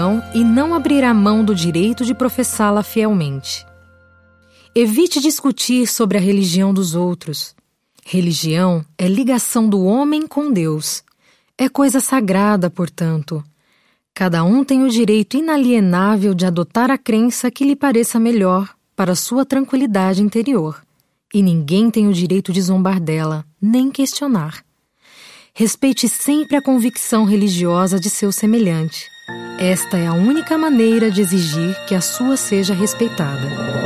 religião e não abrirá mão do direito de professá-la fielmente. Evite discutir sobre a religião dos outros. Religião é ligação do homem com Deus. É coisa sagrada, portanto. Cada um tem o direito inalienável de adotar a crença que lhe pareça melhor para sua tranquilidade interior. E ninguém tem o direito de zombar dela, nem questionar. Respeite sempre a convicção religiosa de seu semelhante. Esta é a única maneira de exigir que a sua seja respeitada.